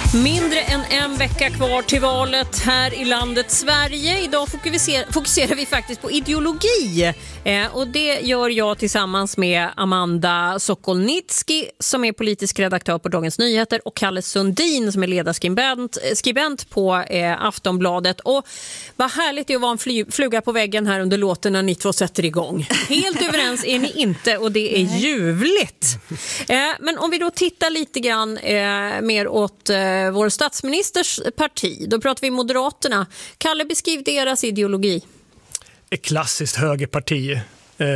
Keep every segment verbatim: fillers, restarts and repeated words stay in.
Mindre än en vecka kvar till valet här i landet Sverige. Idag fokuserar, fokuserar vi faktiskt på ideologi. Eh, och det gör jag tillsammans med Amanda Sokolnitsky som är politisk redaktör på Dagens Nyheter och Kalle Sundin som är ledarskribent skribent på eh, Aftonbladet. Och vad härligt det är att vara en fly, fluga på väggen här under låten när ni två sätter igång. Helt överens är ni inte och det är ljuvligt. Eh, men om vi då tittar lite grann eh, mer åt eh, vår statsministers parti. Då pratar vi Moderaterna. Kalle, beskriv deras ideologi. Ett klassiskt högerparti. Eh,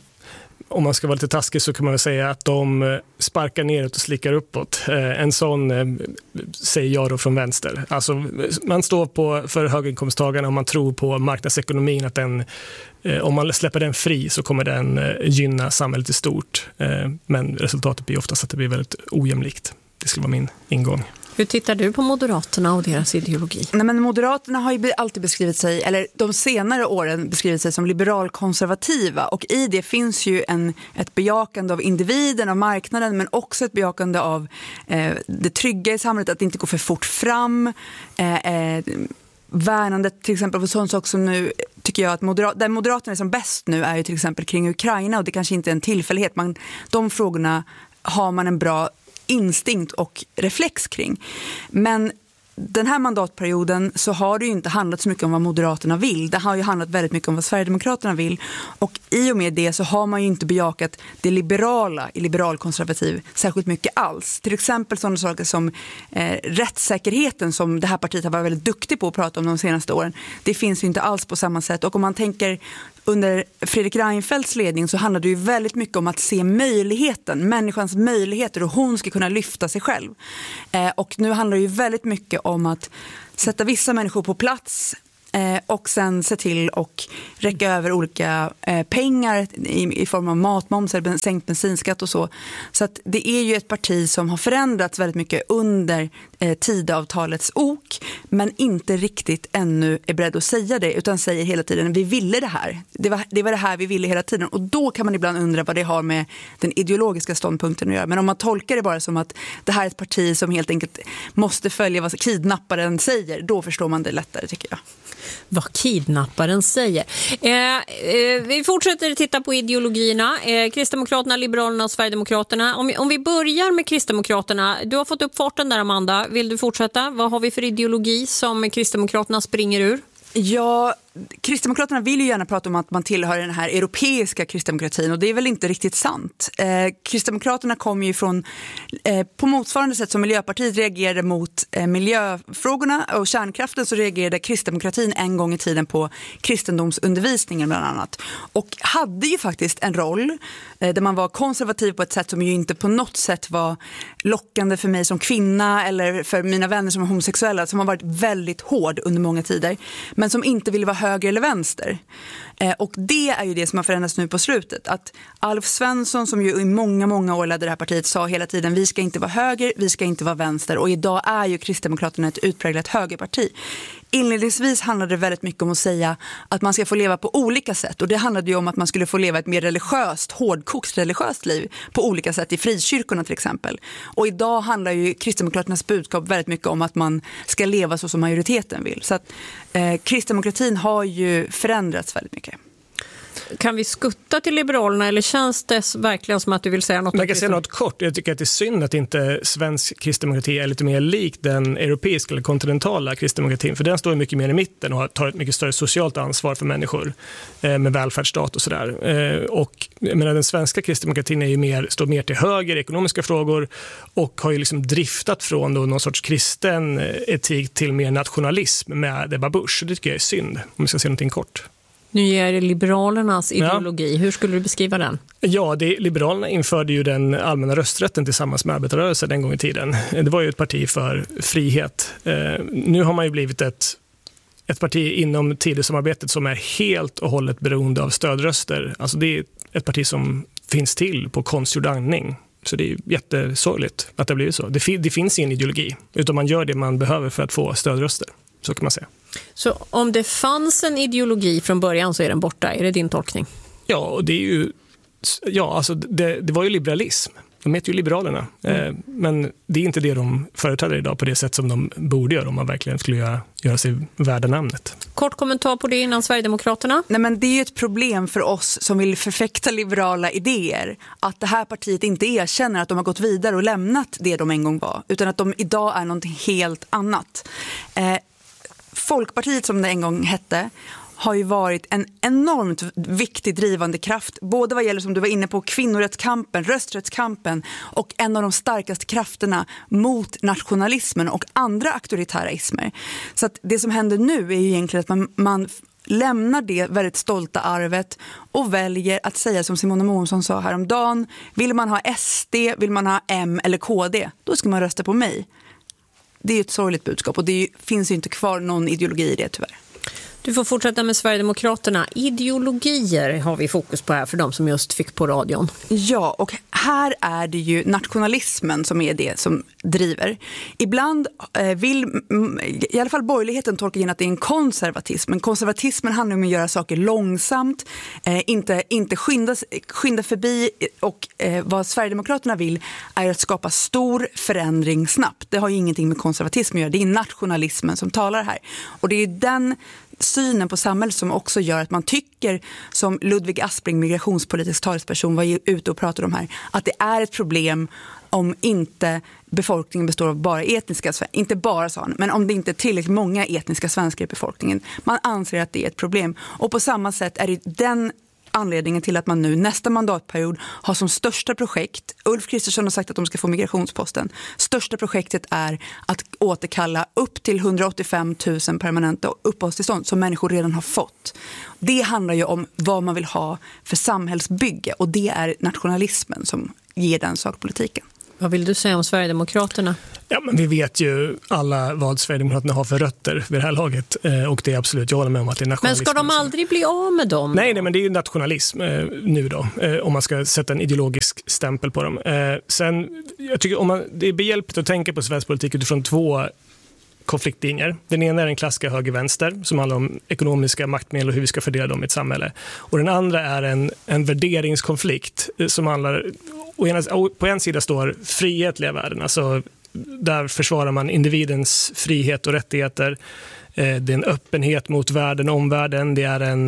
om man ska vara lite taskig så kan man väl säga att de sparkar neråt och slickar uppåt. Eh, en sån eh, säger jag då från vänster. Alltså, man står på för höginkomsttagarna och man tror på marknadsekonomin att den, eh, om man släpper den fri så kommer den eh, gynna samhället i stort. Eh, men resultatet blir oftast att det blir väldigt ojämlikt. Det skulle vara min ingång. Hur tittar du på Moderaterna och deras ideologi? Nej, men Moderaterna har ju alltid beskrivit sig, eller de senare åren beskrivit sig som liberalkonservativa. Och i det finns ju en, ett bejakande av individen, av marknaden, men också ett bejakande av eh, det trygga i samhället, att det inte går för fort fram. Eh, eh, värnandet till exempel för sån sak som nu tycker jag att Moderat, där Moderaterna är som bäst nu är ju till exempel kring Ukraina, och det kanske inte är en tillfällighet. Man, de frågorna har man en bra instinkt och reflex kring. Men den här mandatperioden så har det ju inte handlat så mycket om vad Moderaterna vill. Det har ju handlat väldigt mycket om vad Sverigedemokraterna vill. Och i och med det så har man ju inte bejakat det liberala i liberalkonservativ särskilt mycket alls. Till exempel sådana saker som eh, rättssäkerheten som det här partiet har varit väldigt duktigt på att prata om de senaste åren. Det finns ju inte alls på samma sätt. Och om man tänker under Fredrik Reinfeldts ledning så handlar det ju väldigt mycket om att se möjligheten, människans möjligheter, och hon ska kunna lyfta sig själv. Eh, och nu handlar det ju väldigt mycket om att sätta vissa människor på plats eh, och sen se till och räcka över olika eh, pengar i, i form av matmoms eller sänkt bensinskatt och så. Så att det är ju ett parti som har förändrats väldigt mycket under eh, tidavtalets ok, men inte riktigt ännu är beredd att säga det, utan säger hela tiden vi ville det här. Det var, det var det här vi ville hela tiden, och då kan man ibland undra vad det har med den ideologiska ståndpunkten att göra. Men om man tolkar det bara som att det här är ett parti som helt enkelt måste följa vad kidnapparen säger, då förstår man det lättare, tycker jag. Vad kidnapparen säger. Eh, eh, vi fortsätter titta på ideologierna. Eh, Kristdemokraterna, Liberalerna och Sverigedemokraterna. Om, om vi börjar med Kristdemokraterna. Du har fått upp farten där, Amanda. Vill du fortsätta? Vad har vi för ideologi som Kristdemokraterna springer ur? Ja, Kristdemokraterna vill ju gärna prata om att man tillhör den här europeiska kristdemokratin, och det är väl inte riktigt sant. Eh, Kristdemokraterna kommer ju från, eh, på motsvarande sätt som Miljöpartiet reagerade mot eh, miljöfrågorna och kärnkraften, så reagerade kristdemokratin en gång i tiden på kristendomsundervisningen bland annat. Och hade ju faktiskt en roll eh, där man var konservativ på ett sätt som ju inte på något sätt var lockande för mig som kvinna eller för mina vänner som är homosexuella, som har varit väldigt hård under många tider, men som inte ville vara höger eller vänster. Eh, och det är ju det som har förändrats nu på slutet. Att Alf Svensson, som ju i många, många år ledde det här partiet, sa hela tiden vi ska inte vara höger, vi ska inte vara vänster. Och idag är ju Kristdemokraterna ett utpräglat högerparti. Inledningsvis handlade det väldigt mycket om att säga att man ska få leva på olika sätt. Och det handlade ju om att man skulle få leva ett mer religiöst, hårdkokt religiöst liv på olika sätt i frikyrkorna till exempel. Och idag handlar ju Kristdemokraternas budskap väldigt mycket om att man ska leva så som majoriteten vill. Så att eh, Kristdemokratin har ju förändrats väldigt mycket. Kan vi skutta till Liberalerna, eller känns det verkligen som att du vill säga något? Jag kan säga något kort. Jag tycker att det är synd att inte svensk kristdemokrati är lite mer lik den europeiska eller kontinentala kristdemokratin, för den står mycket mer i mitten och tar ett mycket större socialt ansvar för människor eh, med välfärdsstat och sådär. Eh, och jag menar, den svenska kristdemokratin är ju mer, står mer till höger i ekonomiska frågor och har ju liksom driftat från då någon sorts kristen etik till mer nationalism med Ebba Busch. Det tycker jag är synd, om vi ska säga någonting kort. Nu är det Liberalernas ideologi. Ja. Hur skulle du beskriva den? Ja, det, Liberalerna införde ju den allmänna rösträtten tillsammans med arbetarrörelsen den gång i tiden. Det var ju ett parti för frihet. Eh, nu har man ju blivit ett, ett parti inom Tidösamarbetet som är helt och hållet beroende av stödröster. Alltså det är ett parti som finns till på konstgjord andning. Så det är jättesorgligt att det blir så. Det, det finns ingen ideologi, utan man gör det man behöver för att få stödröster. Så kan man säga. Så om det fanns en ideologi från början så är den borta, är det din tolkning? Ja, och det är ju ja, alltså det, det var ju liberalism de heter ju Liberalerna. Mm. Men det är inte det de företräder idag på det sätt som de borde göra om man verkligen skulle göra, göra sig värda namnet. Kort kommentar på det innan Sverigedemokraterna. Nej, men det är ju ett problem för oss som vill förfäkta liberala idéer att det här partiet inte erkänner att de har gått vidare och lämnat det de en gång var, utan att de idag är någonting helt annat. Eh, Folkpartiet, som det en gång hette, har ju varit en enormt viktig drivande kraft, både vad gäller, som du var inne på, kvinnorättskampen, rösträttskampen och en av de starkaste krafterna mot nationalismen och andra auktoritära ismer. Så att det som händer nu är ju egentligen att man, man lämnar det väldigt stolta arvet och väljer att säga som Simona Månsson sa häromdagen: vill man ha S D, vill man ha M eller K D, då ska man rösta på mig. Det är ju ett sorgligt budskap och det är ju, finns ju inte kvar någon ideologi i det, tyvärr. Du får fortsätta med Sverigedemokraterna. Ideologier har vi fokus på här för de som just fick på radion. Ja, och här är det ju nationalismen som är det som driver. Ibland vill, i alla fall borgerligheten tolkar in att det är en konservatism. Men konservatismen handlar om att göra saker långsamt, inte, inte skynda, skynda förbi. Och vad Sverigedemokraterna vill är att skapa stor förändring snabbt. Det har ju ingenting med konservatism att göra. Det är nationalismen som talar här. Och det är den synen på samhället som också gör att man tycker, som Ludvig Aspling, migrationspolitisk talesperson, var ute och pratade om här, att det är ett problem om inte befolkningen består av bara etniska svenskar, inte bara sa han, men om det inte är tillräckligt många etniska svenskar i befolkningen. Man anser att det är ett problem. Och på samma sätt är det den anledningen till att man nu nästa mandatperiod har som största projekt, Ulf Kristersson har sagt att de ska få migrationsposten, största projektet är att återkalla upp till hundraåttiofem tusen permanenta uppehållstillstånd som människor redan har fått. Det handlar ju om vad man vill ha för samhällsbygge, och det är nationalismen som ger den sakpolitiken. Vad vill du säga om Sverigedemokraterna? Ja, men vi vet ju alla vad Sverigedemokraterna har för rötter vid det här laget, och det är absolut, jag håller med om att det är nationalism. Men ska de aldrig bli av med dem? Nej, nej men det är ju nationalism eh, nu då, eh, om man ska sätta en ideologisk stämpel på dem. Eh, sen, jag tycker om man, det är behjälpligt att tänka på svensk politik utifrån två konfliktlinjer. Den ena är den klassiska höger-vänster som handlar om ekonomiska maktmedel och hur vi ska fördela dem i ett samhälle. Och den andra är en, en värderingskonflikt som handlar, och ena, på en sida står frihetliga värden, alltså där försvarar man individens frihet och rättigheter. Det är en öppenhet mot världen och omvärlden. Det är en,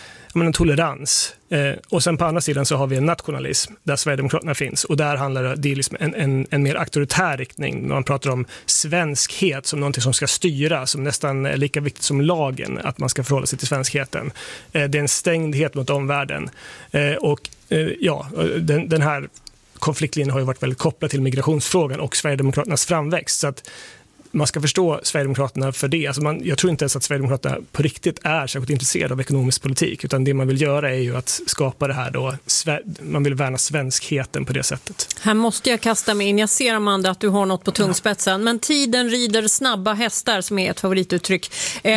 en tolerans. Och sen på andra sidan så har vi en nationalism där Sverigedemokraterna finns. Och där handlar det om en, en, en mer auktoritär riktning. Man pratar om svenskhet som något som ska styra, som nästan är lika viktigt som lagen, att man ska förhålla sig till svenskheten. Det är en stängdhet mot omvärlden. Och ja, den, den här konfliktlinjen har ju varit väldigt kopplad till migrationsfrågan och Sverigedemokraternas framväxt. Så att man ska förstå Sverigedemokraterna för det. Alltså man, jag tror inte ens att Sverigedemokraterna på riktigt är särskilt intresserade av ekonomisk politik, utan det man vill göra är ju att skapa det här då, man vill värna svenskheten på det sättet. Här måste jag kasta mig in. Jag ser, Amanda, att du har något på tungspetsen, men tiden rider snabba hästar, som är ett favorituttryck. Eh,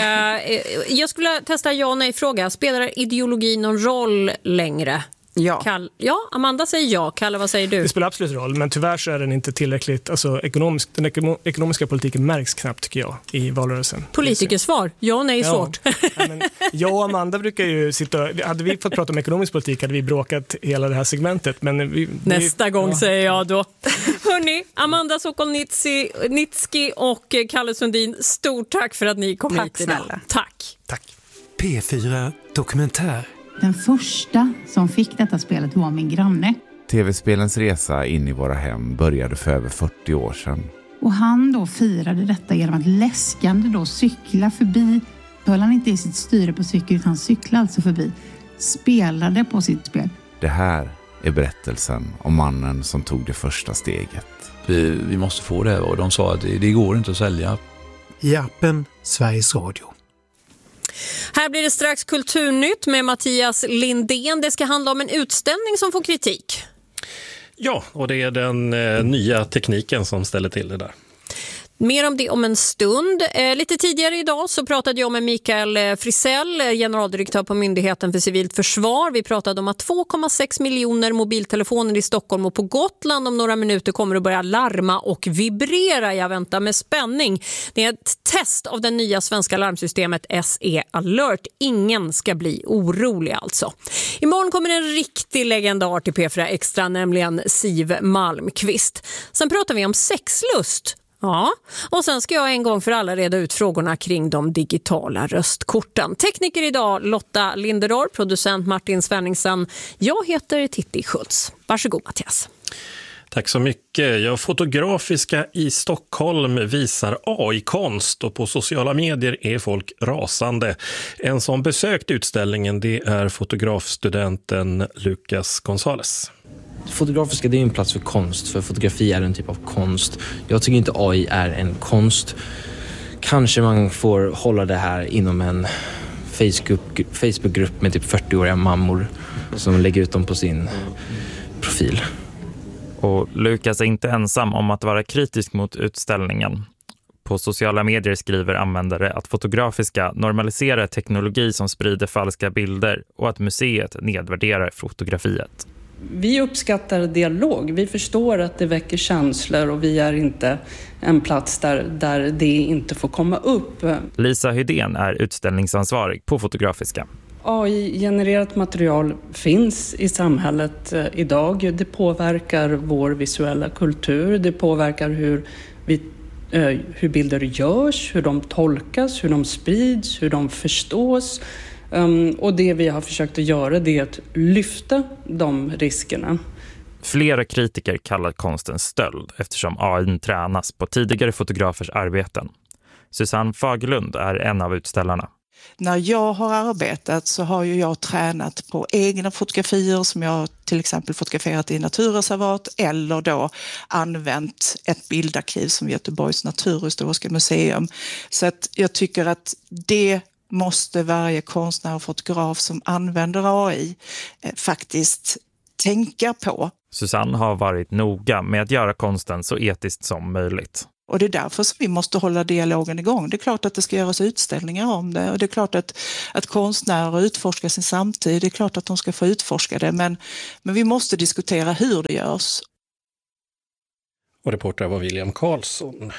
jag skulle testa ja och nej-fråga. Spelar ideologi någon roll längre? Ja. Kall, ja, Amanda säger ja. Kalle, vad säger du? Det spelar absolut roll, men tyvärr så är den inte tillräckligt, alltså ekonomisk, den ekonom, ekonomiska politiken märks knappt, tycker jag, i valrörelsen. Politikersvar, ja och nej är ja. svårt. Ja, men jag och Amanda brukar ju sitta, hade vi fått prata om ekonomisk politik hade vi bråkat hela det här segmentet. Men vi, Nästa vi, gång ja. säger jag då. Hörrni, Amanda Sokolnitski och Kalle Sundin, stort tack för att ni kom tack, hit idag. Snälla. Tack. Tack. P fyra Dokumentär. Den första som fick detta spelet var min granne. Tv-spelens resa in i våra hem började för över fyrtio år sedan. Och han då firade detta genom att läskande då cykla förbi. Höll han inte i sitt styre på cykel, utan cyklade alltså förbi. Spelade på sitt spel. Det här är berättelsen om mannen som tog det första steget. Vi, vi måste få det, och de sa att det, det går inte att sälja. I appen Sveriges Radio. Här blir det strax Kulturnytt med Mattias Lindén. Det ska handla om en utställning som får kritik. Ja, och det är den eh, nya tekniken som ställer till det där. Mer om det om en stund. Eh, lite tidigare idag så pratade jag med Mikael Frisell, generaldirektör på Myndigheten för civilt försvar. Vi pratade om att två komma sex miljoner mobiltelefoner i Stockholm och på Gotland om några minuter kommer att börja larma och vibrera. Jag väntar med spänning. Det är ett test av det nya svenska larmsystemet S E Alert. Ingen ska bli orolig alltså. Imorgon kommer en riktig legendar till P fyra Extra, nämligen Siv Malmqvist. Sen pratar vi om sexlust. Ja, och sen ska jag en gång för alla reda ut frågorna kring de digitala röstkorten. Tekniker idag Lotta Linderor, producent Martin Svenningsen. Jag heter Titti Schultz. Varsågod Mattias. Tack så mycket. Ja, Fotografiska i Stockholm visar A I-konst och på sociala medier är folk rasande. En som besökt utställningen det är fotografstudenten Lucas Gonzales. Fotografiska det är en plats för konst, för fotografi är en typ av konst. Jag tycker inte A I är en konst. Kanske man får hålla det här inom en Facebook, Facebookgrupp med typ fyrtioåriga mammor som lägger ut dem på sin profil. Och Lucas är inte ensam om att vara kritisk mot utställningen. På sociala medier skriver användare att Fotografiska normaliserar teknologi som sprider falska bilder och att museet nedvärderar fotografiet. Vi uppskattar dialog. Vi förstår att det väcker känslor och vi är inte en plats där, där det inte får komma upp. Lisa Hydén är utställningsansvarig på Fotografiska. A I-genererat material finns i samhället idag. Det påverkar vår visuella kultur. Det påverkar hur, vi, hur bilder görs, hur de tolkas, hur de sprids, hur de förstås. Um, och det vi har försökt att göra det är att lyfta de riskerna. Flera kritiker kallar konsten stöld eftersom A I tränas på tidigare fotografers arbeten. Susanne Fagerlund är en av utställarna. När jag har arbetat så har ju jag tränat på egna fotografier som jag till exempel fotograferat i naturreservat eller då använt ett bildarkiv som Göteborgs naturhistoriska museum. Så att jag tycker att det måste varje konstnär och fotograf som använder A I eh, faktiskt tänka på. Susanne har varit noga med att göra konsten så etiskt som möjligt. Och det är därför som vi måste hålla dialogen igång. Det är klart att det ska göras utställningar om det och det är klart att, att konstnärer utforskar sin samtid. Det är klart att de ska få utforska det men, men vi måste diskutera hur det görs. Och reporter var William Karlsson.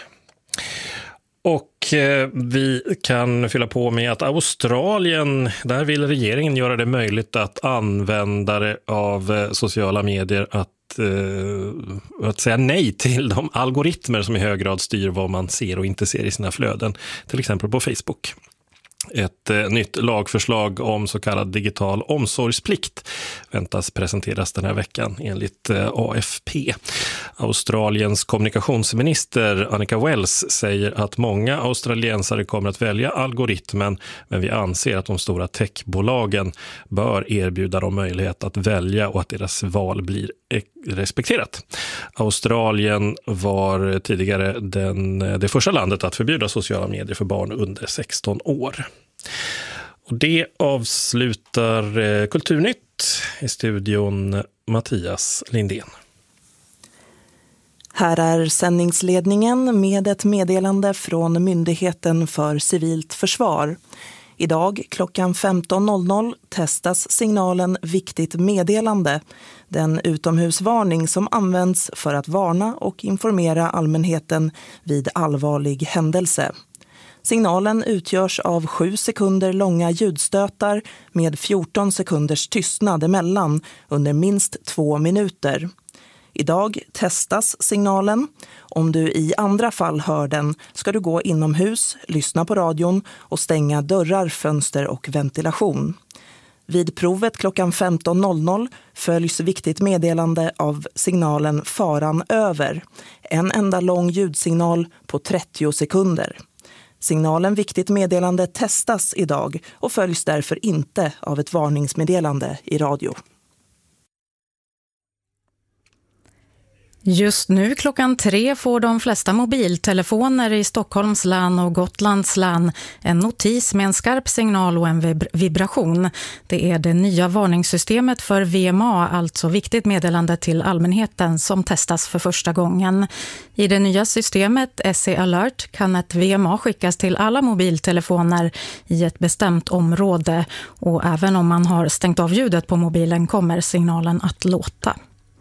Och eh, vi kan fylla på med att Australien, där vill regeringen göra det möjligt att användare av eh, sociala medier att, eh, att säga nej till de algoritmer som i hög grad styr vad man ser och inte ser i sina flöden, till exempel på Facebook. Ett eh, nytt lagförslag om så kallad digital omsorgsplikt väntas presenteras den här veckan enligt eh, A F P. Australiens kommunikationsminister Annika Wells säger att många australiensare kommer att välja algoritmen, men vi anser att de stora techbolagen bör erbjuda dem möjlighet att välja och att deras val blir respekterat. Australien var tidigare den, det första landet att förbjuda sociala medier för barn under sexton år. Och det avslutar eh, Kulturnytt i studion Mattias Lindén. Här är sändningsledningen med ett meddelande från Myndigheten för civilt försvar. Idag klockan femton noll noll testas signalen Viktigt meddelande, den utomhusvarning som används för att varna och informera allmänheten vid allvarlig händelse. Signalen utgörs av sju sekunder långa ljudstötar med fjorton sekunders tystnad emellan under minst två minuter. Idag testas signalen. Om du i andra fall hör den ska du gå inomhus, lyssna på radion och stänga dörrar, fönster och ventilation. Vid provet klockan femton noll noll följs Viktigt meddelande av signalen Faran över. En enda lång ljudsignal på trettio sekunder. Signalen Viktigt meddelande testas idag och följs därför inte av ett varningsmeddelande i radio. Just nu klockan tre får de flesta mobiltelefoner i Stockholms län och Gotlands län en notis med en skarp signal och en vib- vibration. Det är det nya varningssystemet för V M A, alltså viktigt meddelande till allmänheten, som testas för första gången. I det nya systemet S E Alert kan ett V M A skickas till alla mobiltelefoner i ett bestämt område, och även om man har stängt av ljudet på mobilen kommer signalen att låta.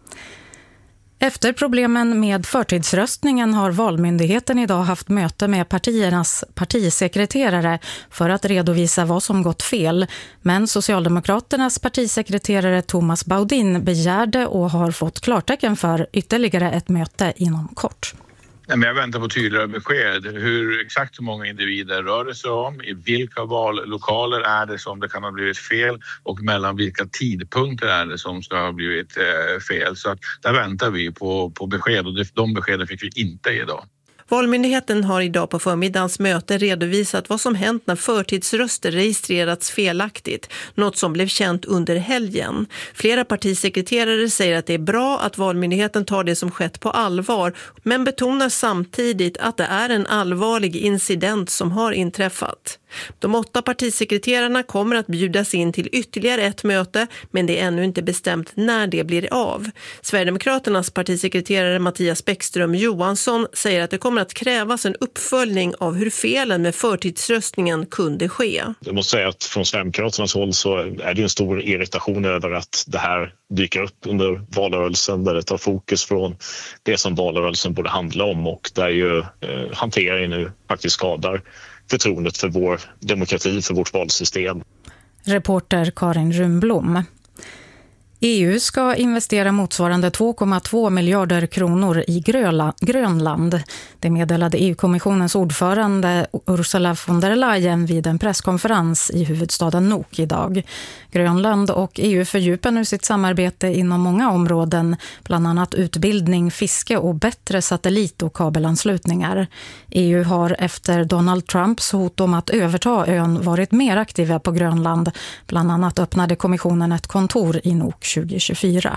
Efter problemen med förtidsröstningen har Valmyndigheten idag haft möte med partiernas partisekreterare för att redovisa vad som gått fel. Men Socialdemokraternas partisekreterare Thomas Baudin begärde och har fått klartecken för ytterligare ett möte inom kort. Jag väntar på tydligare besked. Hur exakt hur många individer rör det sig om? I vilka vallokaler är det som det kan ha blivit fel? Och mellan vilka tidpunkter är det som ska ha blivit fel? Så att där väntar vi på, på besked, och de beskeden fick vi inte idag. Valmyndigheten har idag på förmiddagens möte redovisat vad som hänt när förtidsröster registrerats felaktigt, något som blev känt under helgen. Flera partisekreterare säger att det är bra att Valmyndigheten tar det som skett på allvar, men betonar samtidigt att det är en allvarlig incident som har inträffat. De åtta partisekreterarna kommer att bjudas in till ytterligare ett möte, men det är ännu inte bestämt när det blir av. Sverigedemokraternas partisekreterare Mattias Bäckström Johansson säger att det kommer att krävas en uppföljning av hur felen med förtidsröstningen kunde ske. Jag måste säga att från Sverigedemokraternas håll så är det en stor irritation över att det här dyker upp under valrörelsen, där det tar fokus från det som valrörelsen borde handla om, och där ju eh, hanteringen nu faktiskt skadar förtroendet för vår demokrati, för vårt valsystem. Reporter Karin Rumblom. E U ska investera motsvarande två komma två miljarder kronor i Grönland. Det meddelade E U-kommissionens ordförande Ursula von der Leyen vid en presskonferens i huvudstaden Nuuk idag. Grönland och E U fördjupar nu sitt samarbete inom många områden, bland annat utbildning, fiske och bättre satellit- och kabelanslutningar. E U har efter Donald Trumps hot om att överta ön varit mer aktiva på Grönland. Bland annat öppnade kommissionen ett kontor i Nuuk tjugo tjugofyra.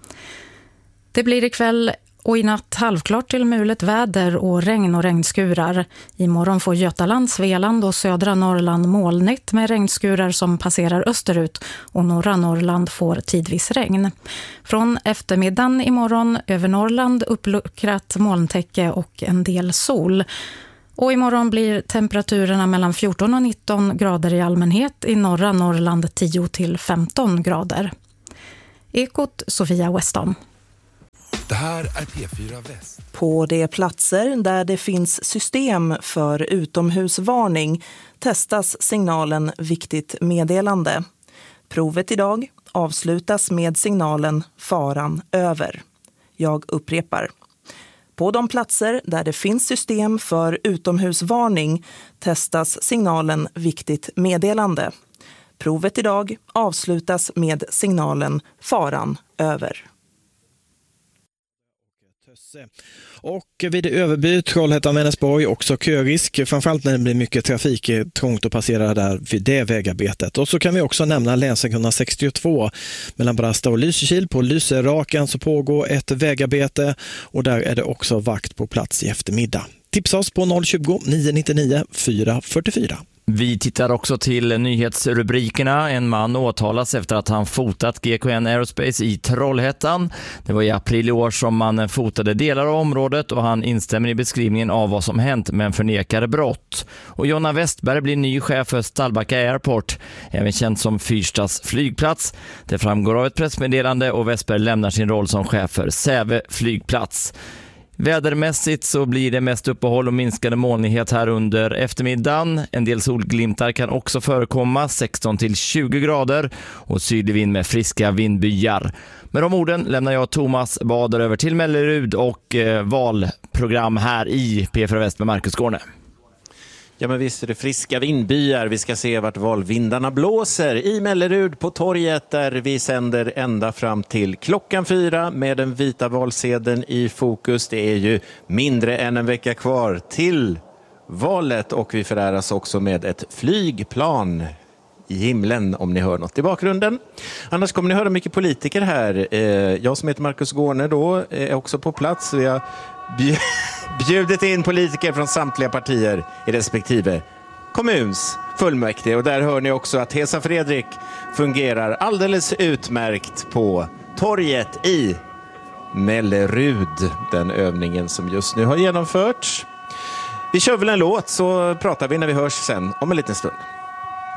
Det blir ikväll och i natt halvklart till mulet väder och regn och regnskurar. Imorgon får Götaland, Svealand och södra Norrland molnigt med regnskurar som passerar österut, och norra Norrland får tidvis regn. Från eftermiddagen imorgon över Norrland uppluckrat molntäcke och en del sol. Och imorgon blir temperaturerna mellan fjorton och nitton grader i allmänhet, i norra Norrland tio till femton grader. Ekot Sofia Weston. Det här är P fyra Väst. På de platser där det finns system för utomhusvarning testas signalen viktigt meddelande. Provet idag avslutas med signalen faran över. Jag upprepar. På de platser där det finns system för utomhusvarning testas signalen viktigt meddelande. Provet idag avslutas med signalen faran över. Och vid Överby, Trollhättan, Vänersborg också körisk, framförallt när det blir mycket trafik, trångt att passera där vid det vägarbetet. Och så kan vi också nämna länsväg etthundrasextiotvå mellan Brasta och Lysekil. På Lyseraken så pågår ett vägarbete, och där är det också vakt på plats i eftermiddag. Tipsa oss på noll tjugo, nio nittionio, fyra fyrtiofyra. Vi tittar också till nyhetsrubrikerna. En man åtalas efter att han fotat G K N Aerospace i Trollhättan. Det var i april i år som man fotade delar av området, och han instämmer i beskrivningen av vad som hänt men förnekar brott. Och Jonna Westberg blir ny chef för Stallbacka Airport, även känd som Fyrstads flygplats. Det framgår av ett pressmeddelande, och Westberg lämnar sin roll som chef för Säve flygplats. Vädermässigt så blir det mest uppehåll och minskade molnighet här under eftermiddagen. En del solglimtar kan också förekomma, sexton till tjugo grader, och sydlig vind med friska vindbyar. Med de orden lämnar jag Thomas Bader över till Mellerud och eh, valprogram här i P fyra Väst med Marcus Gårne. Ja, men visst är det friska vindbyar. Vi ska se vart valvindarna blåser i Mellerud på torget, där vi sänder ända fram till klockan fyra med den vita valsedeln i fokus. Det är ju mindre än en vecka kvar till valet, och vi föräras också med ett flygplan i himlen om ni hör något i bakgrunden. Annars kommer ni höra mycket politiker här. Jag som heter Marcus Gårne då är också på plats. Vi har bjudit in politiker från samtliga partier i respektive kommuns fullmäktige. Och där hör ni också att Hesa Fredrik fungerar alldeles utmärkt på torget i Mellerud. Den övningen som just nu har genomförts. Vi kör väl en låt så pratar vi när vi hörs sen om en liten stund.